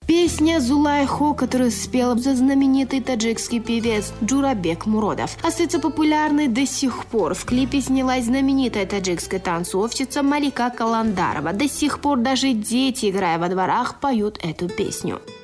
Песня «Зулайхо», которую спел знаменитый таджикский певец Джурабек Муродов, остается популярной до сих пор. В клипе снялась знаменитая таджикская танцовщица Малика Каландарова. До сих пор даже дети, играя во дворах, поют эту песню.